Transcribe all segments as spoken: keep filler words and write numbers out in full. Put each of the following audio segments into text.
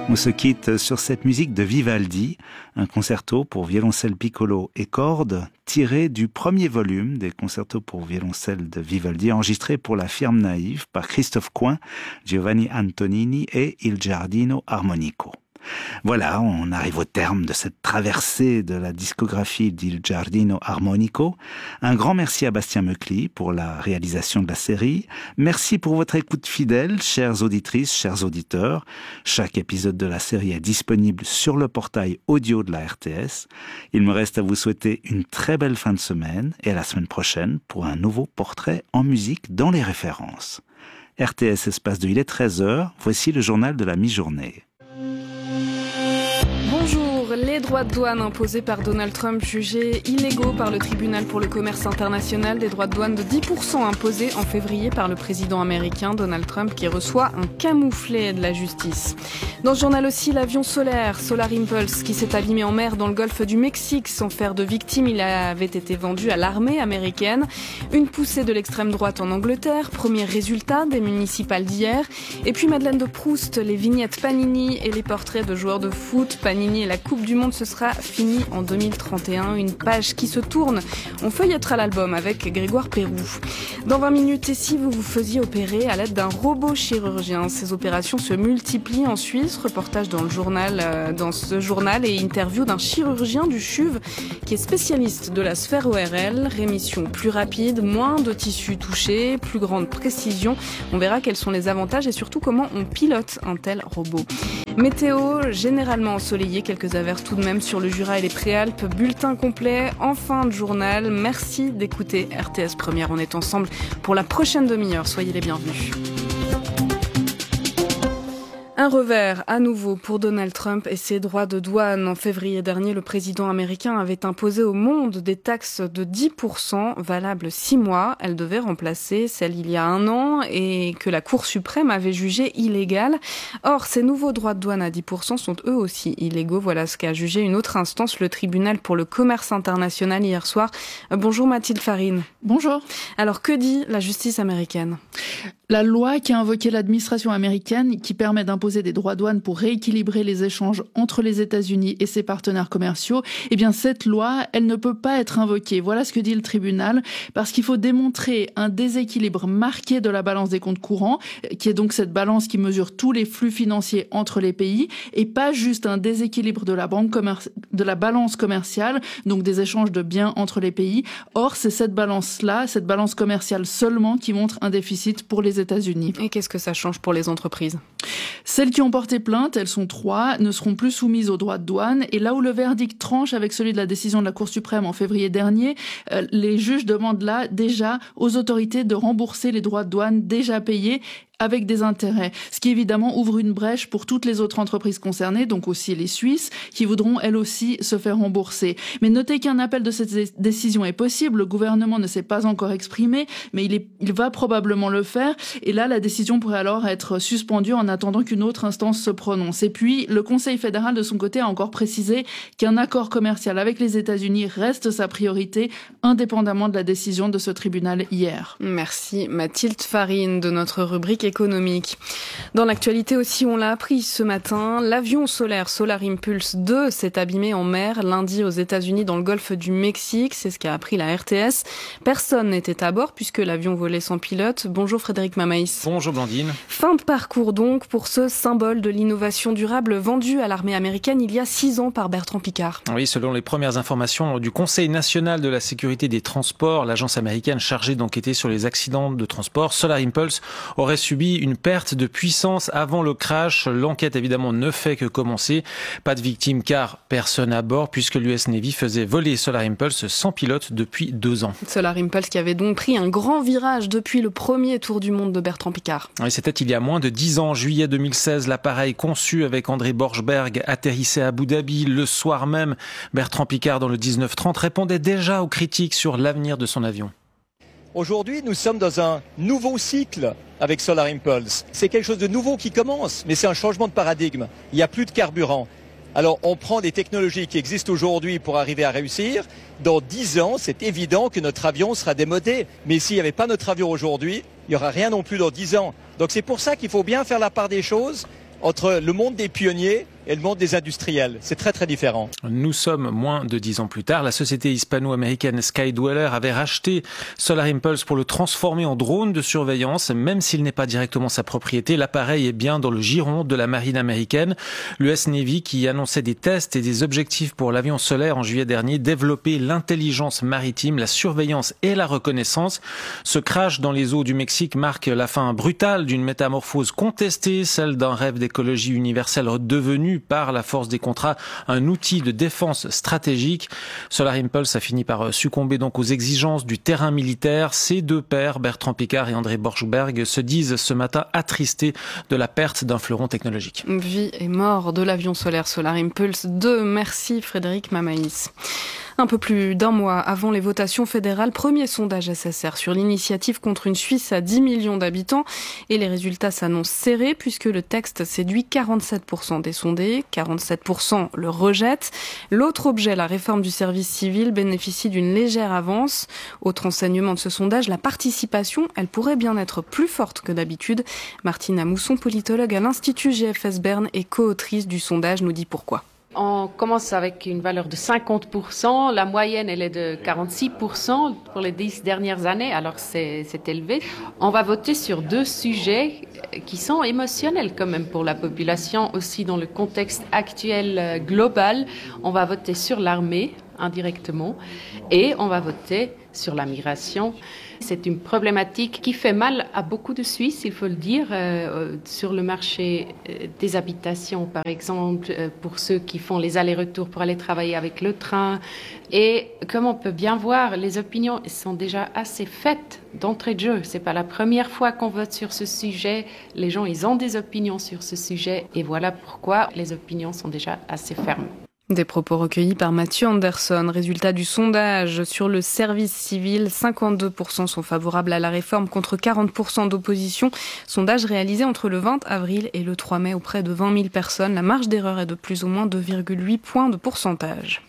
On se quitte sur cette musique de Vivaldi, un concerto pour violoncelle piccolo et cordes tiré du premier volume des concertos pour violoncelle de Vivaldi enregistré pour la firme Naïve par Christophe Coin, Giovanni Antonini et Il Giardino Armonico. Voilà, on arrive au terme de cette traversée de la discographie d'Il Giardino Armonico. Un grand merci à Bastien Meucli pour la réalisation de la série. Merci pour votre écoute fidèle, chères auditrices, chers auditeurs. Chaque épisode de la série est disponible sur le portail audio de la R T S. Il me reste à vous souhaiter une très belle fin de semaine et à la semaine prochaine pour un nouveau portrait en musique dans les références. R T S Espace de Il est treize heures, voici le journal de la mi-journée. Bonjour, les droits de douane imposés par Donald Trump jugés illégaux par le tribunal pour le commerce international, des droits de douane de dix pour cent imposés en février par le président américain Donald Trump qui reçoit un camouflet de la justice. Dans ce journal aussi, l'avion solaire Solar Impulse qui s'est abîmé en mer dans le golfe du Mexique sans faire de victimes, il avait été vendu à l'armée américaine. Une poussée de l'extrême droite en Angleterre, premier résultat des municipales d'hier. Et puis Madeleine de Proust, les vignettes Panini et les portraits de joueurs de foot. Panini et la Coupe du Monde, ce sera fini en deux mille trente et un. Une page qui se tourne. On feuillettera l'album avec Grégoire Pérou. Dans vingt minutes, et si vous vous faisiez opérer à l'aide d'un robot chirurgien? Ces opérations se multiplient en Suisse. Reportage dans le journal, euh, dans ce journal et interview d'un chirurgien du C H U V qui est spécialiste de la sphère O R L. Rémission plus rapide, moins de tissus touchés, plus grande précision. On verra quels sont les avantages et surtout comment on pilote un tel robot. Météo, généralement ensoleillé, quelques averses tout de même sur le Jura et les Préalpes. Bulletin complet en fin de journal. Merci d'écouter R T S Première. On est ensemble pour la prochaine demi-heure. Soyez les bienvenus. Un revers à nouveau pour Donald Trump et ses droits de douane. En février dernier, le président américain avait imposé au monde des taxes de dix pour cent valables six mois. Elles devaient remplacer celles il y a un an et que la Cour suprême avait jugé illégales. Or, ces nouveaux droits de douane à dix pour cent sont eux aussi illégaux. Voilà ce qu'a jugé une autre instance, le tribunal pour le commerce international hier soir. Bonjour Mathilde Farine. Bonjour. Alors, que dit la justice américaine ? La loi qui a invoqué l'administration américaine qui permet d'imposer des droits de douane pour rééquilibrer les échanges entre les États-Unis et ses partenaires commerciaux, eh bien cette loi, elle ne peut pas être invoquée. Voilà ce que dit le tribunal, parce qu'il faut démontrer un déséquilibre marqué de la balance des comptes courants, qui est donc cette balance qui mesure tous les flux financiers entre les pays, et pas juste un déséquilibre de la, banque commer- de la balance commerciale, donc des échanges de biens entre les pays. Or, c'est cette balance-là, cette balance commerciale seulement qui montre un déficit pour les États-Unis. Et qu'est-ce que ça change pour les entreprises ? Celles qui ont porté plainte, elles sont trois, ne seront plus soumises aux droits de douane. Et là où le verdict tranche avec celui de la décision de la Cour suprême en février dernier, euh, les juges demandent là déjà aux autorités de rembourser les droits de douane déjà payés avec des intérêts, ce qui évidemment ouvre une brèche pour toutes les autres entreprises concernées, donc aussi les Suisses, qui voudront elles aussi se faire rembourser. Mais notez qu'un appel de cette décision est possible, le gouvernement ne s'est pas encore exprimé, mais il, est, il va probablement le faire, et là la décision pourrait alors être suspendue en attendant qu'une autre instance se prononce. Et puis, le Conseil fédéral de son côté a encore précisé qu'un accord commercial avec les États-Unis reste sa priorité, indépendamment de la décision de ce tribunal hier. Merci Mathilde Farine de notre rubrique économique. Dans l'actualité aussi, on l'a appris ce matin, l'avion solaire Solar Impulse deux s'est abîmé en mer lundi aux États-Unis dans le golfe du Mexique. C'est ce qu'a appris la R T S. Personne n'était à bord puisque l'avion volait sans pilote. Bonjour Frédéric Mamaïs. Bonjour Blandine. Fin de parcours donc pour ce symbole de l'innovation durable vendu à l'armée américaine il y a six ans par Bertrand Piccard. Oui, selon les premières informations du Conseil national de la sécurité des transports, l'agence américaine chargée d'enquêter sur les accidents de transport, Solar Impulse, aurait subi une perte de puissance avant le crash. L'enquête évidemment ne fait que commencer. Pas de victimes car personne à bord puisque l'U S Navy faisait voler Solar Impulse sans pilote depuis deux ans. Solar Impulse qui avait donc pris un grand virage depuis le premier tour du monde de Bertrand Piccard. Oui, c'était il y a moins de dix ans, en juillet deux mille seize, l'appareil conçu avec André Borschberg atterrissait à Abu Dhabi. Le soir même, Bertrand Piccard dans le dix-neuf trente répondait déjà aux critiques sur l'avenir de son avion. Aujourd'hui, nous sommes dans un nouveau cycle avec Solar Impulse. C'est quelque chose de nouveau qui commence, mais c'est un changement de paradigme. Il n'y a plus de carburant. Alors, on prend des technologies qui existent aujourd'hui pour arriver à réussir. Dans dix ans, c'est évident que notre avion sera démodé. Mais s'il n'y avait pas notre avion aujourd'hui, il n'y aura rien non plus dans dix ans. Donc c'est pour ça qu'il faut bien faire la part des choses. entre le monde des pionniers et le monde des industriels. C'est très très différent. Nous sommes moins de dix ans plus tard. La société hispano-américaine Skydweller avait racheté Solar Impulse pour le transformer en drone de surveillance. Même s'il n'est pas directement sa propriété, l'appareil est bien dans le giron de la marine américaine. L'U S Navy, qui annonçait des tests et des objectifs pour l'avion solaire en juillet dernier, développait l'intelligence maritime, la surveillance et la reconnaissance. Ce crash dans les eaux du Mexique marque la fin brutale d'une métamorphose contestée, celle d'un rêve d'écologie universelle redevenu par la force des contrats un outil de défense stratégique. Solar Impulse a fini par succomber donc aux exigences du terrain militaire. Ces deux pairs, Bertrand Piccard et André Borschberg, se disent ce matin attristés de la perte d'un fleuron technologique. Vie et mort de l'avion solaire Solar Impulse deux. Merci Frédéric Mamaïs. Un peu plus d'un mois avant les votations fédérales, premier sondage S S R sur l'initiative contre une Suisse à dix millions d'habitants. Et les résultats s'annoncent serrés puisque le texte séduit quarante-sept pour cent des sondés, quarante-sept pour cent le rejettent. L'autre objet, la réforme du service civil, bénéficie d'une légère avance. Autre enseignement de ce sondage, la participation, elle pourrait bien être plus forte que d'habitude. Martina Mousson, politologue à l'Institut G F S Berne et co-autrice du sondage, nous dit pourquoi. On commence avec une valeur de cinquante pour cent. La moyenne, elle est de quarante-six pour cent pour les dix dernières années, alors c'est, c'est élevé. On va voter sur deux sujets qui sont émotionnels quand même pour la population, aussi dans le contexte actuel global. On va voter sur l'armée, indirectement, et on va voter sur la migration. C'est une problématique qui fait mal à beaucoup de Suisses, il faut le dire, euh, sur le marché des habitations, par exemple, euh, pour ceux qui font les allers-retours pour aller travailler avec le train. Et comme on peut bien voir, les opinions sont déjà assez faites d'entrée de jeu. C'est pas la première fois qu'on vote sur ce sujet. Les gens, ils ont des opinions sur ce sujet, et voilà pourquoi les opinions sont déjà assez fermes. Des propos recueillis par Mathieu Anderson. Résultat du sondage sur le service civil, cinquante-deux pour cent sont favorables à la réforme contre quarante pour cent d'opposition. Sondage réalisé entre le vingt avril et le trois mai auprès de vingt mille personnes. La marge d'erreur est de plus ou moins deux virgule huit points de pourcentage.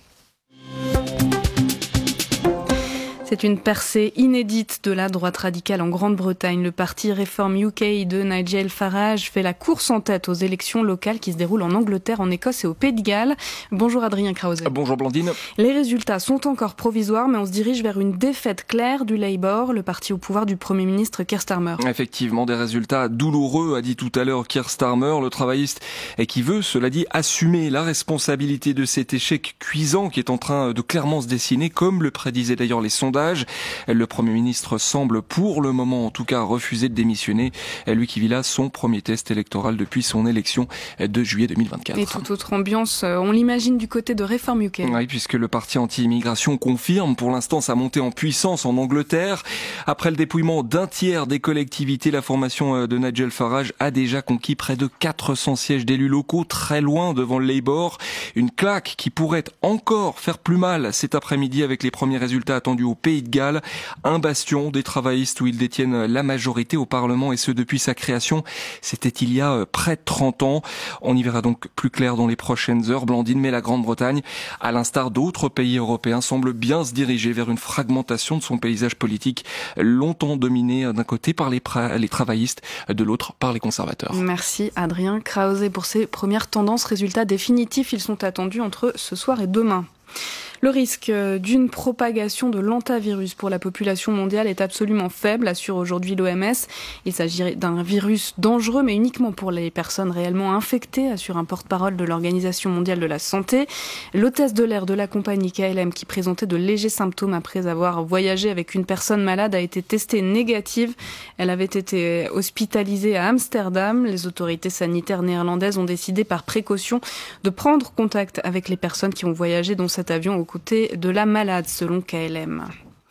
C'est une percée inédite de la droite radicale en Grande-Bretagne. Le parti Reform U K de Nigel Farage fait la course en tête aux élections locales qui se déroulent en Angleterre, en Écosse et au Pays de Galles. Bonjour Adrien Krause. Bonjour Blandine. Les résultats sont encore provisoires, mais on se dirige vers une défaite claire du Labour, le parti au pouvoir du Premier ministre Keir Starmer. Effectivement, des résultats douloureux, a dit tout à l'heure Keir Starmer, le travailliste, et qui veut, cela dit, assumer la responsabilité de cet échec cuisant qui est en train de clairement se dessiner, comme le prédisaient d'ailleurs les sondages. Le Premier ministre semble, pour le moment en tout cas, refuser de démissionner. Lui qui vit là son premier test électoral depuis son élection de juillet deux mille vingt-quatre. Et toute autre ambiance, on l'imagine du côté de Reform U K. Oui, puisque le parti anti-immigration confirme pour l'instant sa montée en puissance en Angleterre. Après le dépouillement d'un tiers des collectivités, la formation de Nigel Farage a déjà conquis près de quatre cents sièges d'élus locaux, très loin devant le Labour. Une claque qui pourrait encore faire plus mal cet après-midi avec les premiers résultats attendus au Pays de Galles, un bastion des travaillistes où ils détiennent la majorité au Parlement, et ce depuis sa création. C'était il y a près de trente ans. On y verra donc plus clair dans les prochaines heures, Blandine, mais la Grande-Bretagne, à l'instar d'autres pays européens, semble bien se diriger vers une fragmentation de son paysage politique, longtemps dominé d'un côté par les, pra- les travaillistes, de l'autre par les conservateurs. Merci Adrien Krause pour ces premières tendances. Résultats définitifs, ils sont attendus entre ce soir et demain. Le risque d'une propagation de l'hantavirus pour la population mondiale est absolument faible, assure aujourd'hui l'O M S. Il s'agirait d'un virus dangereux, mais uniquement pour les personnes réellement infectées, assure un porte-parole de l'Organisation mondiale de la santé. L'hôtesse de l'air de la compagnie K L M, qui présentait de légers symptômes après avoir voyagé avec une personne malade, a été testée négative. Elle avait été hospitalisée à Amsterdam. Les autorités sanitaires néerlandaises ont décidé par précaution de prendre contact avec les personnes qui ont voyagé dans cet avion au côté de la malade, selon K L M.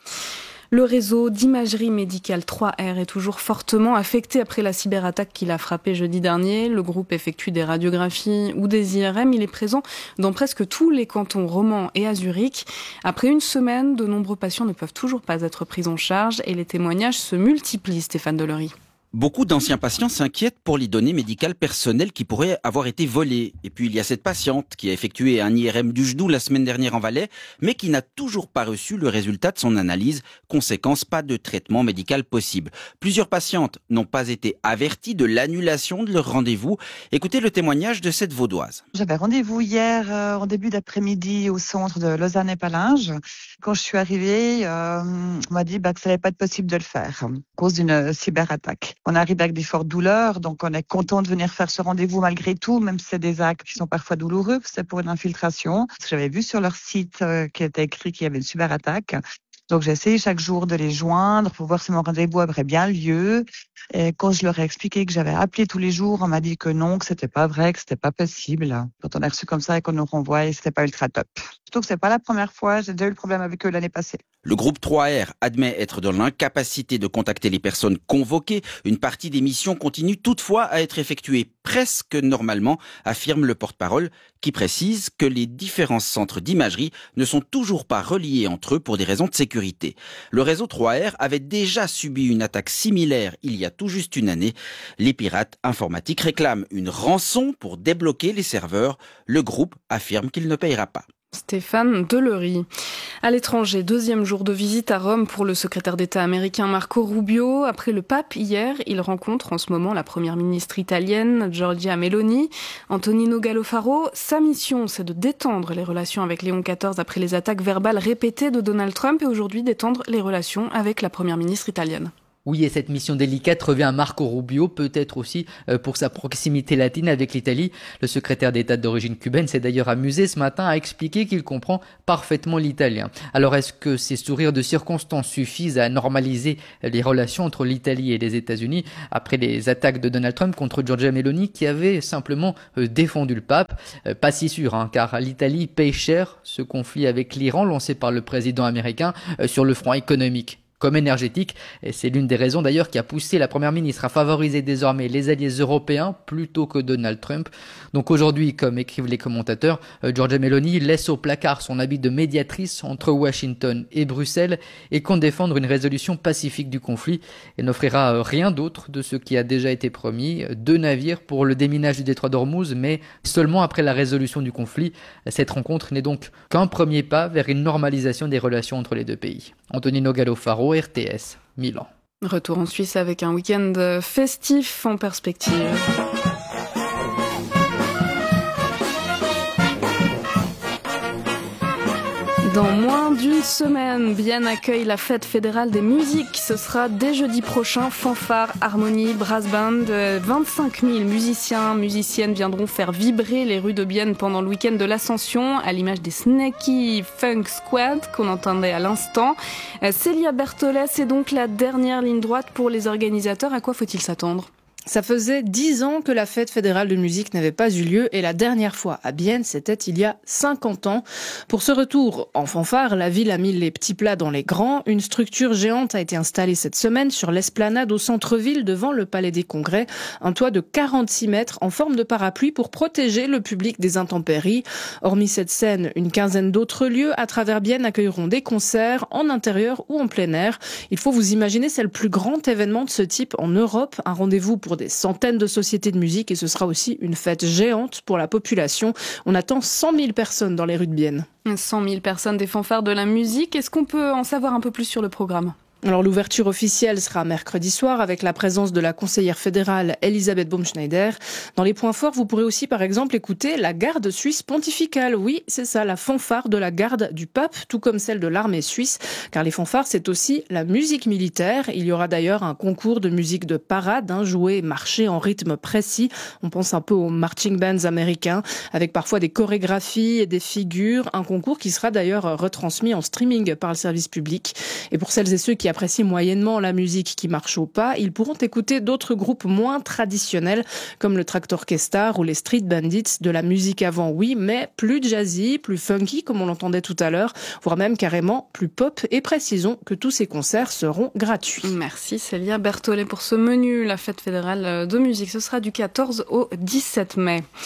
Le réseau d'imagerie médicale trois R est toujours fortement affecté après la cyberattaque qui l'a frappé jeudi dernier. Le groupe effectue des radiographies ou des I R M. Il est présent dans presque tous les cantons romans et à Zurich. Après une semaine, de nombreux patients ne peuvent toujours pas être pris en charge et les témoignages se multiplient, Stéphane Delory. Beaucoup d'anciens patients s'inquiètent pour les données médicales personnelles qui pourraient avoir été volées. Et puis il y a cette patiente qui a effectué un I R M du genou la semaine dernière en Valais, mais qui n'a toujours pas reçu le résultat de son analyse. Conséquence, pas de traitement médical possible. Plusieurs patientes n'ont pas été averties de l'annulation de leur rendez-vous. Écoutez le témoignage de cette Vaudoise. J'avais rendez-vous hier euh, en début d'après-midi au centre de Lausanne et Palinges. Quand je suis arrivée, euh, on m'a dit bah, que ça n'allait pas être possible de le faire à cause d'une cyberattaque. On arrive avec des fortes douleurs, donc on est content de venir faire ce rendez-vous malgré tout, même si c'est des actes qui sont parfois douloureux, c'est pour une infiltration. J'avais vu sur leur site euh, qu'il était écrit qu'il y avait une cyberattaque. Donc j'ai essayé chaque jour de les joindre pour voir si mon rendez-vous aurait bien lieu. Et quand je leur ai expliqué que j'avais appelé tous les jours, on m'a dit que non, que c'était pas vrai, que c'était pas possible. Quand on a reçu comme ça et qu'on nous renvoie, c'était pas ultra top. Surtout que c'est pas la première fois, j'ai déjà eu le problème avec eux l'année passée. Le groupe trois R admet être dans l'incapacité de contacter les personnes convoquées. Une partie des missions continue toutefois à être effectuée presque normalement, affirme le porte-parole, qui précise que les différents centres d'imagerie ne sont toujours pas reliés entre eux pour des raisons de sécurité. Le réseau trois R avait déjà subi une attaque similaire il y a tout juste une année. Les pirates informatiques réclament une rançon pour débloquer les serveurs. Le groupe affirme qu'il ne payera pas. Stéphane Delery. À l'étranger, deuxième jour de visite à Rome pour le secrétaire d'État américain Marco Rubio. Après le pape hier, il rencontre en ce moment la première ministre italienne Giorgia Meloni. Antonino Gallo-Faro, sa mission, c'est de détendre les relations avec Léon quatorze après les attaques verbales répétées de Donald Trump et aujourd'hui d'étendre les relations avec la première ministre italienne. Oui, et cette mission délicate revient à Marco Rubio, peut-être aussi pour sa proximité latine avec l'Italie. Le secrétaire d'État d'origine cubaine s'est d'ailleurs amusé ce matin à expliquer qu'il comprend parfaitement l'italien. Alors est-ce que ces sourires de circonstance suffisent à normaliser les relations entre l'Italie et les États-Unis après les attaques de Donald Trump contre Giorgia Meloni qui avait simplement défendu le pape? Pas si sûr, hein, car l'Italie paye cher ce conflit avec l'Iran lancé par le président américain sur le front économique comme énergétique. Et c'est l'une des raisons d'ailleurs qui a poussé la première ministre à favoriser désormais les alliés européens plutôt que Donald Trump. Donc aujourd'hui, comme écrivent les commentateurs, Giorgia Meloni laisse au placard son habit de médiatrice entre Washington et Bruxelles et compte défendre une résolution pacifique du conflit et n'offrira rien d'autre de ce qui a déjà été promis. Deux navires pour le déminage du détroit d'Ormuz, mais seulement après la résolution du conflit. Cette rencontre n'est donc qu'un premier pas vers une normalisation des relations entre les deux pays. Antonino Gallo-Faro, R T S, Milan. Retour en Suisse avec un week-end festif en perspective. Dans moins d'une semaine, Bienne accueille la fête fédérale des musiques. Ce sera dès jeudi prochain. Fanfare, harmonie, brass band. vingt-cinq mille musiciens, musiciennes viendront faire vibrer les rues de Bienne pendant le week-end de l'Ascension, à l'image des Snaky Funk Squad qu'on entendait à l'instant. Célia Berthollet, c'est donc la dernière ligne droite pour les organisateurs. À quoi faut-il s'attendre ? Ça faisait dix ans que la fête fédérale de musique n'avait pas eu lieu et la dernière fois à Bienne, c'était il y a cinquante ans. Pour ce retour en fanfare, la ville a mis les petits plats dans les grands. Une structure géante a été installée cette semaine sur l'esplanade au centre-ville devant le Palais des Congrès. Un toit de quarante-six mètres en forme de parapluie pour protéger le public des intempéries. Hormis cette scène, une quinzaine d'autres lieux à travers Bienne accueilleront des concerts en intérieur ou en plein air. Il faut vous imaginer, c'est le plus grand événement de ce type en Europe. Un rendez-vous pour des centaines de sociétés de musique et ce sera aussi une fête géante pour la population. On attend cent mille personnes dans les rues de Bienne. cent mille personnes des fanfares de la musique. Est-ce qu'on peut en savoir un peu plus sur le programme ? Alors l'ouverture officielle sera mercredi soir avec la présence de la conseillère fédérale Elisabeth Baumschneider. Dans les points forts, vous pourrez aussi par exemple écouter la garde suisse pontificale. Oui, c'est ça, la fanfare de la garde du pape, tout comme celle de l'armée suisse, car les fanfares c'est aussi la musique militaire. Il y aura d'ailleurs un concours de musique de parade, hein, joué et marché en rythme précis. On pense un peu aux marching bands américains, avec parfois des chorégraphies et des figures. Un concours qui sera d'ailleurs retransmis en streaming par le service public. Et pour celles et ceux qui apprécient moyennement la musique qui marche au pas, ils pourront écouter d'autres groupes moins traditionnels comme le Traktor Orchestra ou les Street Bandits, de la musique avant oui, mais plus jazzy, plus funky comme on l'entendait tout à l'heure, voire même carrément plus pop. Et précisons que tous ces concerts seront gratuits. Merci Célia Berthollet pour ce menu. La fête fédérale de musique, ce sera du quatorze au dix-sept mai.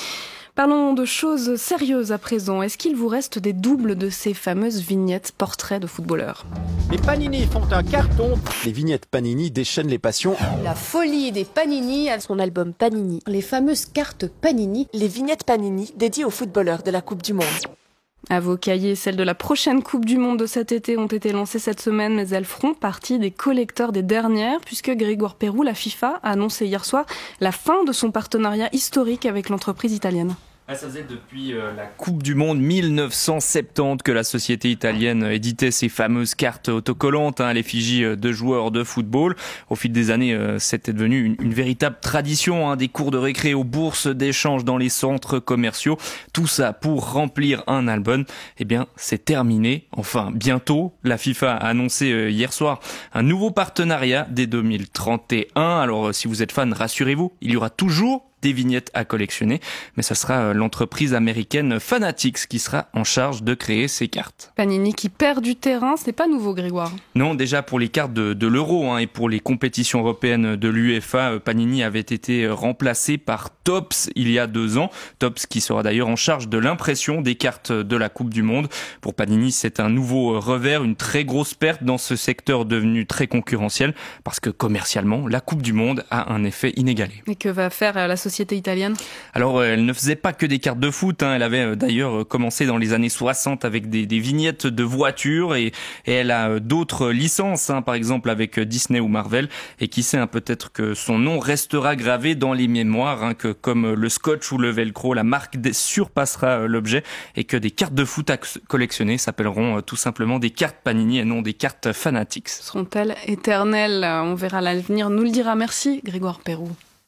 Parlons de choses sérieuses à présent. Est-ce qu'il vous reste des doubles de ces fameuses vignettes portraits de footballeurs ? Les Panini font un carton. Les vignettes Panini déchaînent les passions. La folie des Panini à son album Panini. Les fameuses cartes Panini. Les vignettes Panini dédiées aux footballeurs de la Coupe du Monde. À vos cahiers, celles de la prochaine Coupe du Monde de cet été ont été lancées cette semaine, mais elles feront partie des collecteurs des dernières, puisque Grégoire Perrou, la FIFA, a annoncé hier soir la fin de son partenariat historique avec l'entreprise italienne. Ça faisait depuis euh, la Coupe du Monde mille neuf cent soixante-dix que la société italienne éditait ces fameuses cartes autocollantes, hein, à l'effigie de joueurs de football. Au fil des années, euh, c'était devenu une, une véritable tradition, hein, des cours de récré aux bourses d'échange dans les centres commerciaux. Tout ça pour remplir un album. Eh bien, c'est terminé. Enfin, bientôt. La FIFA a annoncé euh, hier soir un nouveau partenariat dès deux mille trente et un. Alors, euh, si vous êtes fan, rassurez-vous, il y aura toujours des vignettes à collectionner, mais ça sera l'entreprise américaine Fanatics qui sera en charge de créer ces cartes. Panini qui perd du terrain, c'est pas nouveau, Grégoire. Non, déjà pour les cartes de, de l'Euro, hein, et pour les compétitions européennes de l'UEFA, Panini avait été remplacé par Topps il y a deux ans. Topps qui sera d'ailleurs en charge de l'impression des cartes de la Coupe du Monde. Pour Panini, c'est un nouveau revers, une très grosse perte dans ce secteur devenu très concurrentiel, parce que commercialement, la Coupe du Monde a un effet inégalé. Et que va faire la société société italienne ? Alors, elle ne faisait pas que des cartes de foot, hein. Elle avait d'ailleurs commencé dans les années soixante avec des, des vignettes de voitures et, et elle a d'autres licences, hein, par exemple avec Disney ou Marvel. Et qui sait, hein, peut-être que son nom restera gravé dans les mémoires, hein, que comme le scotch ou le velcro, la marque surpassera l'objet et que des cartes de foot à collectionner s'appelleront tout simplement des cartes Panini et non des cartes Fanatics. Seront-elles éternelles ? On verra, l'avenir nous le dira. Merci Grégoire Perrou.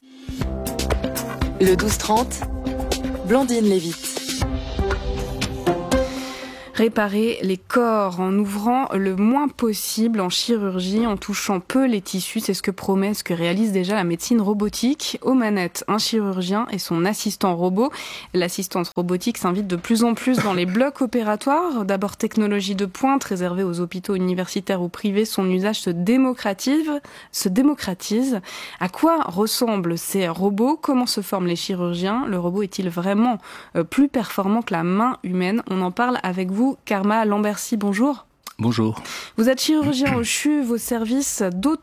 Le douze trente, Blandine Lévite. Réparer les corps en ouvrant le moins possible en chirurgie, en touchant peu les tissus, c'est ce que promet, ce que réalise déjà la médecine robotique. Aux manettes, un chirurgien et son assistant robot. L'assistance robotique s'invite de plus en plus dans les blocs opératoires. D'abord technologie de pointe réservée aux hôpitaux universitaires ou privés, son usage se démocratise. se démocratise. À quoi ressemblent ces robots ? Comment se forment les chirurgiens ? Le robot est-il vraiment plus performant que la main humaine ? On en parle avec vous. Karma Lambercy, bonjour. Bonjour. Vous êtes chirurgien au C H U V au service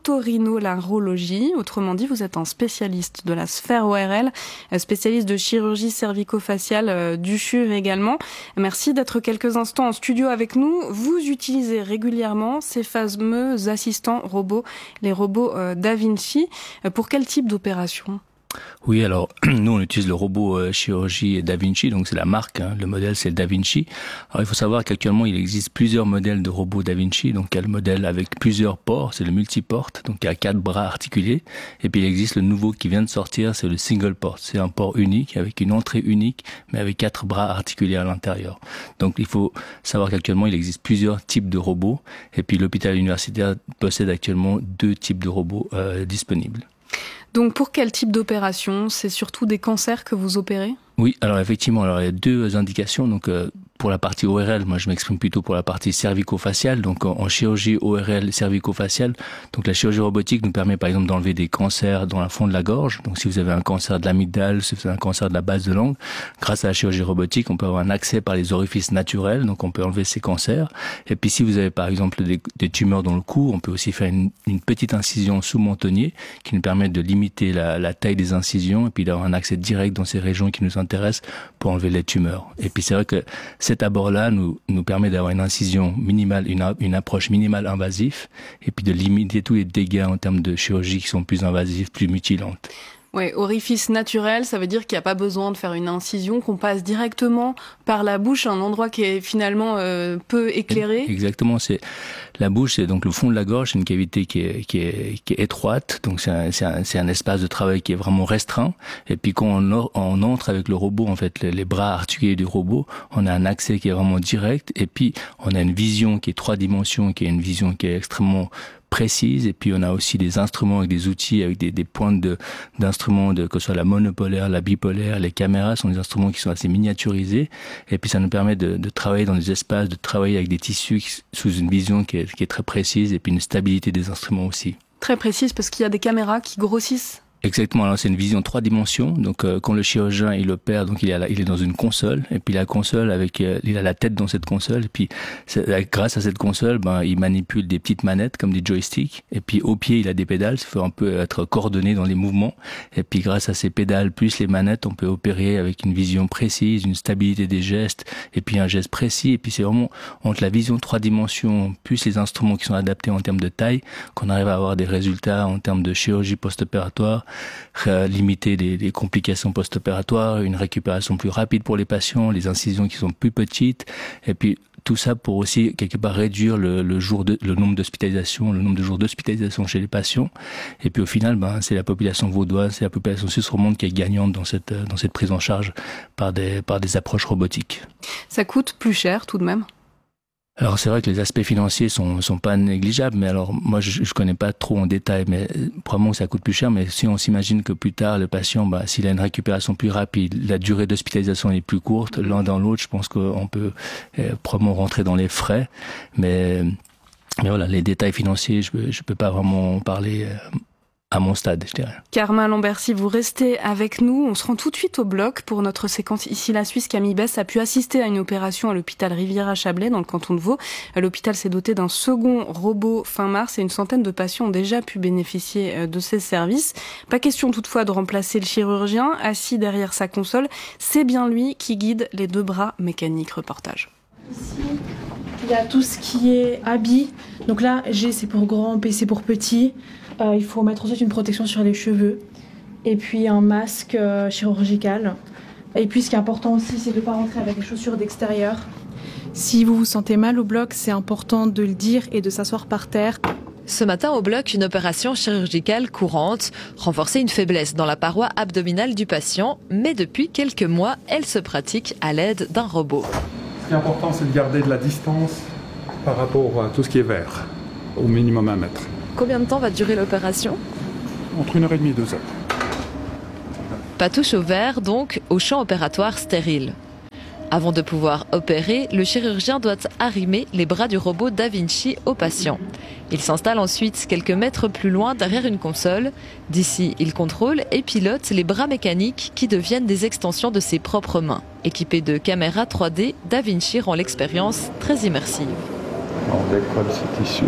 d'otorhinolaryngologie. Autrement dit, vous êtes un spécialiste de la sphère O R L, spécialiste de chirurgie cervico-faciale du C H U V également. Merci d'être quelques instants en studio avec nous. Vous utilisez régulièrement ces fameux assistants robots, les robots Da Vinci. Pour quel type d'opération ? Oui, alors nous on utilise le robot euh, chirurgie Da Vinci, donc c'est la marque, hein, le modèle c'est le Da Vinci. Alors il faut savoir qu'actuellement il existe plusieurs modèles de robots Da Vinci, donc il y a le modèle avec plusieurs ports, c'est le multiporte, donc il y a quatre bras articulés, et puis il existe le nouveau qui vient de sortir, c'est le single port, c'est un port unique avec une entrée unique, mais avec quatre bras articulés à l'intérieur. Donc il faut savoir qu'actuellement il existe plusieurs types de robots, et puis l'hôpital universitaire possède actuellement deux types de robots euh, disponibles. Donc pour quel type d'opération ? C'est surtout des cancers que vous opérez ? Oui, alors effectivement, alors il y a deux indications. Donc euh, pour la partie O R L, moi je m'exprime plutôt pour la partie cervico-faciale. Donc en, en chirurgie O R L cervico-faciale, donc la chirurgie robotique nous permet par exemple d'enlever des cancers dans la fond de la gorge. Donc si vous avez un cancer de l'amygdale, si vous avez un cancer de la base de langue, grâce à la chirurgie robotique, on peut avoir un accès par les orifices naturels. Donc on peut enlever ces cancers. Et puis si vous avez par exemple des, des tumeurs dans le cou, on peut aussi faire une, une petite incision sous-mentonnier qui nous permet de limiter la, la taille des incisions et puis d'avoir un accès direct dans ces régions qui nous intéressent pour enlever les tumeurs. Et puis c'est vrai que cet abord-là nous, nous permet d'avoir une incision minimale, une, une approche minimale invasive et puis de limiter tous les dégâts en termes de chirurgie qui sont plus invasives, plus mutilantes. Oui, orifice naturel, ça veut dire qu'il n'y a pas besoin de faire une incision, qu'on passe directement par la bouche, un endroit qui est finalement euh, peu éclairé. Exactement, c'est la bouche, c'est donc le fond de la gorge, c'est une cavité qui est qui est qui est étroite, donc c'est un, c'est un, c'est un espace de travail qui est vraiment restreint. Et puis quand on, on entre avec le robot, en fait, les, les bras articulés du robot, on a un accès qui est vraiment direct. Et puis on a une vision qui est trois dimensions, qui est une vision qui est extrêmement précise, et puis on a aussi des instruments avec des outils, avec des, des pointes de, d'instruments, de, que ce soit la monopolaire, la bipolaire, les caméras sont des instruments qui sont assez miniaturisés, et puis ça nous permet de, de travailler dans des espaces, de travailler avec des tissus qui, sous une vision qui est, qui est très précise, et puis une stabilité des instruments aussi. Très précise, parce qu'il y a des caméras qui grossissent Exactement, alors c'est une vision trois dimensions. Donc euh, quand le chirurgien il opère, donc il est, à la, il est dans une console, et puis la console avec, euh, il a la tête dans cette console, et puis grâce à cette console, ben il manipule des petites manettes comme des joysticks, et puis au pied il a des pédales, il faut un peu être coordonné dans les mouvements, et puis grâce à ces pédales plus les manettes, on peut opérer avec une vision précise, une stabilité des gestes, et puis un geste précis, et puis c'est vraiment entre la vision trois dimensions plus les instruments qui sont adaptés en termes de taille qu'on arrive à avoir des résultats en termes de chirurgie post-opératoire, limiter les, les complications post-opératoires, une récupération plus rapide pour les patients, les incisions qui sont plus petites, et puis tout ça pour aussi quelque part réduire le, le jour de, le nombre d'hospitalisations, le nombre de jours d'hospitalisation chez les patients. Et puis au final, ben c'est la population vaudoise, c'est la population suisse romande qui est gagnante dans cette dans cette prise en charge par des par des approches robotiques. Ça coûte plus cher tout de même. Alors c'est vrai que les aspects financiers sont sont pas négligeables, mais alors moi je, je connais pas trop en détail, mais probablement que ça coûte plus cher. Mais si on s'imagine que plus tard le patient, bah s'il a une récupération plus rapide, la durée d'hospitalisation est plus courte, l'un dans l'autre, je pense qu'on peut euh, probablement rentrer dans les frais. Mais mais voilà, les détails financiers, je je peux pas vraiment en parler. Euh, à mon stade, je dirais. Carmin Lambercy, vous restez avec nous. On se rend tout de suite au bloc pour notre séquence Ici la Suisse. Camille Bess a pu assister à une opération à l'hôpital Rivière-à-Chablais dans le canton de Vaud. L'hôpital s'est doté d'un second robot fin mars et une centaine de patients ont déjà pu bénéficier de ces services. Pas question toutefois de remplacer le chirurgien assis derrière sa console. C'est bien lui qui guide les deux bras mécaniques. Reportage. Ici, il y a tout ce qui est habits. Donc là, G c'est pour grand, P c'est pour petit. Euh, il faut mettre ensuite une protection sur les cheveux et puis un masque euh, chirurgical. Et puis ce qui est important aussi, c'est de ne pas rentrer avec des chaussures d'extérieur. Si vous vous sentez mal au bloc, c'est important de le dire et de s'asseoir par terre. Ce matin au bloc, une opération chirurgicale courante, renforcer une faiblesse dans la paroi abdominale du patient, mais depuis quelques mois, elle se pratique à l'aide d'un robot. Ce qui est important, c'est de garder de la distance par rapport à tout ce qui est vert, au minimum un mètre. Combien de temps va durer l'opération ? Entre une heure et demie et deux heures. Pas touche au verre, donc au champ opératoire stérile. Avant de pouvoir opérer, le chirurgien doit arrimer les bras du robot Da Vinci au patient. Il s'installe ensuite quelques mètres plus loin derrière une console. D'ici, il contrôle et pilote les bras mécaniques qui deviennent des extensions de ses propres mains. Équipé de caméras trois D, Da Vinci rend l'expérience très immersive. On décolle ce tissu.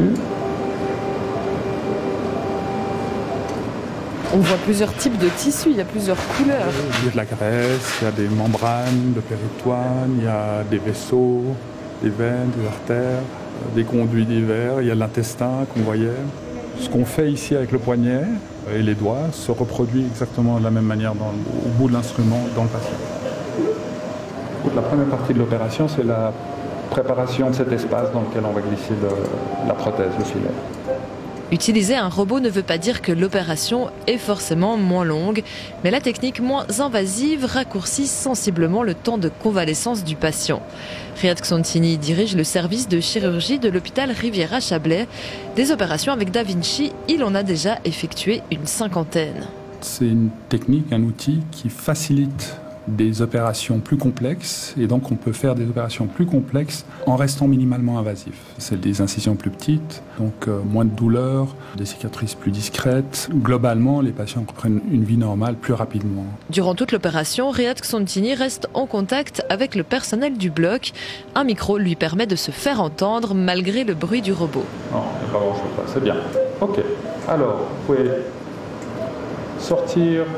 On voit plusieurs types de tissus, il y a plusieurs couleurs. Il y a de la graisse, il y a des membranes de péritoine, il y a des vaisseaux, des veines, des artères, des conduits divers, il y a l'intestin qu'on voyait. Ce qu'on fait ici avec le poignet et les doigts se reproduit exactement de la même manière dans le, au bout de l'instrument dans le patient. La première partie de l'opération, c'est la préparation de cet espace dans lequel on va glisser le, la prothèse, le filet. Utiliser un robot ne veut pas dire que l'opération est forcément moins longue, mais la technique moins invasive raccourcit sensiblement le temps de convalescence du patient. Riyad Xontini dirige le service de chirurgie de l'hôpital Rivière-à-Chablais. Des opérations avec Da Vinci, il en a déjà effectué une cinquantaine. C'est une technique, un outil qui facilite des opérations plus complexes et donc on peut faire des opérations plus complexes en restant minimalement invasif. C'est des incisions plus petites, donc euh, moins de douleur, des cicatrices plus discrètes. Globalement, les patients reprennent une vie normale plus rapidement. Durant toute l'opération, Riyad Xontini reste en contact avec le personnel du bloc. Un micro lui permet de se faire entendre malgré le bruit du robot. Non, il n'y a pas grand-chose là, c'est bien. Ok, alors vous pouvez sortir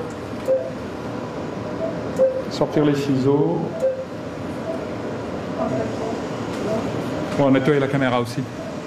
sortir les ciseaux. Bon, nettoyer la caméra aussi.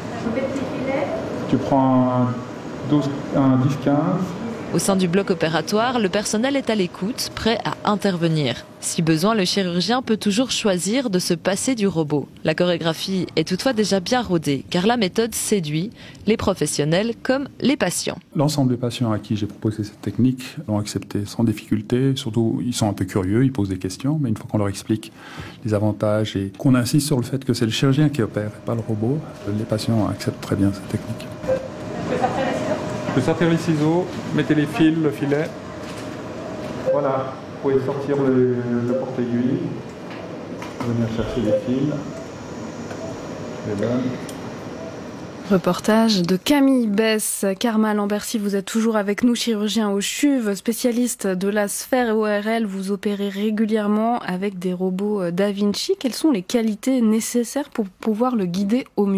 Tu prends un, douze, un dix quinze. Au sein du bloc opératoire, le personnel est à l'écoute, prêt à intervenir. Si besoin, le chirurgien peut toujours choisir de se passer du robot. La chorégraphie est toutefois déjà bien rodée, car la méthode séduit les professionnels comme les patients. L'ensemble des patients à qui j'ai proposé cette technique l'ont accepté sans difficulté. Surtout, ils sont un peu curieux, ils posent des questions, mais une fois qu'on leur explique les avantages et qu'on insiste sur le fait que c'est le chirurgien qui opère et pas le robot, les patients acceptent très bien cette technique. Je peux sortir les ciseaux, mettez les fils, le filet. Voilà, vous pouvez sortir le, le porte-aiguille, venir chercher les fils. Je les donne. Reportage de Camille Bess. Karma Lambercy, vous êtes toujours avec nous, chirurgien au C H U V, spécialiste de la sphère O R L. Vous opérez régulièrement avec des robots Da Vinci. Quelles sont les qualités nécessaires pour pouvoir le guider au mieux ?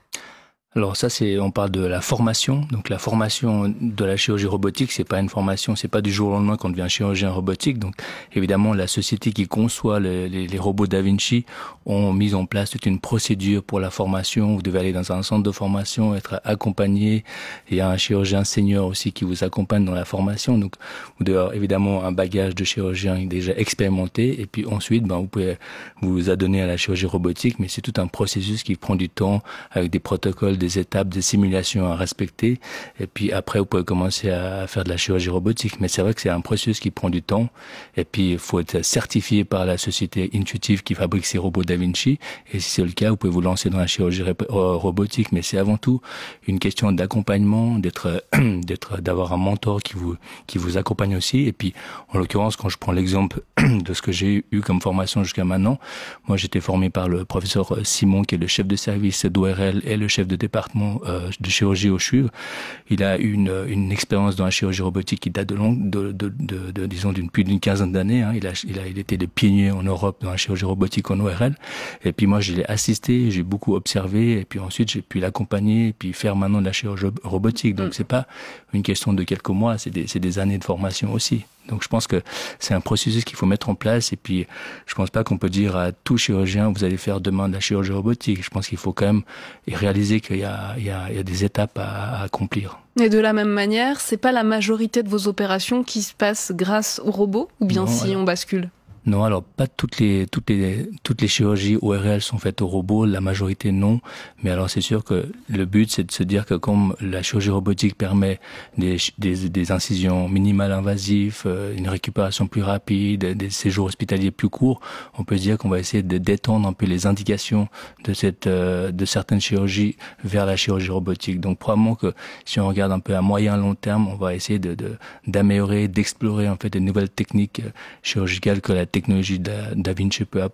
Alors ça, c'est, on parle de la formation. Donc la formation de la chirurgie robotique, c'est pas une formation, c'est pas du jour au lendemain qu'on devient chirurgien robotique. Donc évidemment, la société qui conçoit les, les, les robots Da Vinci ont mis en place toute une procédure pour la formation. Vous devez aller dans un centre de formation, être accompagné. Il y a un chirurgien senior aussi qui vous accompagne dans la formation. Donc vous devez avoir évidemment un bagage de chirurgien déjà expérimenté. Et puis ensuite, ben, vous pouvez vous adonner à la chirurgie robotique, mais c'est tout un processus qui prend du temps avec des protocoles, des étapes, des simulations à respecter. Et puis après, vous pouvez commencer à faire de la chirurgie robotique. Mais c'est vrai que c'est un processus qui prend du temps. Et puis, il faut être certifié par la société Intuitive qui fabrique ces robots Da Vinci. Et si c'est le cas, vous pouvez vous lancer dans la chirurgie robotique. Mais c'est avant tout une question d'accompagnement, d'être, d'être, d'avoir un mentor qui vous, qui vous accompagne aussi. Et puis, en l'occurrence, quand je prends l'exemple de ce que j'ai eu comme formation jusqu'à maintenant, moi, j'étais formé par le professeur Simon, qui est le chef de service d'O R L et le chef de département euh, de chirurgie au C H U V. Il a une, une expérience dans la chirurgie robotique qui date de long, de, de, de, de disons d'une plus d'une quinzaine d'années. Hein. Il a, il a, il était le pionnier en Europe dans la chirurgie robotique en O R L. Et puis moi, je l'ai assisté, j'ai beaucoup observé, et puis ensuite j'ai pu l'accompagner, et puis faire maintenant de la chirurgie robotique. Donc mm. c'est pas une question de quelques mois, c'est des, c'est des années de formation aussi. Donc je pense que c'est un processus qu'il faut mettre en place, et puis je pense pas qu'on peut dire à tout chirurgien vous allez faire demain de la chirurgie robotique. Je pense qu'il faut quand même réaliser qu'il y a, il y a, il y a des étapes à, à accomplir. Et de la même manière, c'est pas la majorité de vos opérations qui se passent grâce aux robots, ou bien non, si alors... on bascule ? Non, alors pas toutes les toutes les toutes les chirurgies O R L sont faites au robot, la majorité non. Mais alors c'est sûr que le but c'est de se dire que comme la chirurgie robotique permet des des, des incisions minimales invasives, une récupération plus rapide, des séjours hospitaliers plus courts, on peut se dire qu'on va essayer de détendre un peu les indications de cette de certaines chirurgies vers la chirurgie robotique. Donc probablement que si on regarde un peu à moyen long terme, on va essayer de, de d'améliorer, d'explorer en fait de nouvelles techniques chirurgicales que la technologie Da Vinci peut